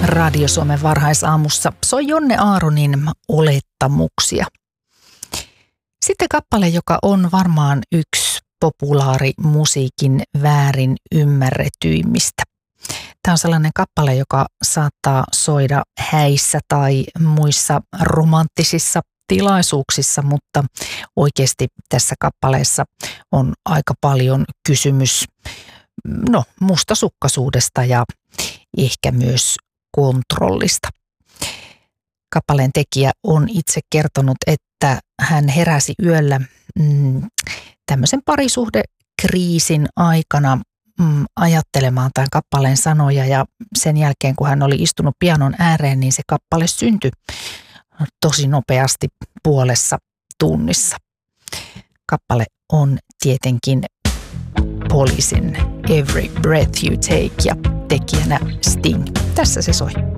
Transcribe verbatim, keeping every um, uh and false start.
Radio Suomen varhaisaamussa soi Jonne Aaronin Olettamuksia. Sitten kappale, joka on varmaan yksi populaarimusiikin väärin ymmärretyimmistä. Tämä on sellainen kappale, joka saattaa soida häissä tai muissa romanttisissa tilaisuuksissa, mutta oikeasti tässä kappaleessa on aika paljon kysymys no, mustasukkaisuudesta ja ehkä myös kontrollista. Kappaleen tekijä on itse kertonut, että hän heräsi yöllä mm, tämmöisen parisuhdekriisin aikana mm, ajattelemaan tämän kappaleen sanoja ja sen jälkeen kun hän oli istunut pianon ääreen, niin se kappale syntyi tosi nopeasti puolessa tunnissa. Kappale on tietenkin Policein Every Breath You Take ja tekijänä Sting. Tässä se soi.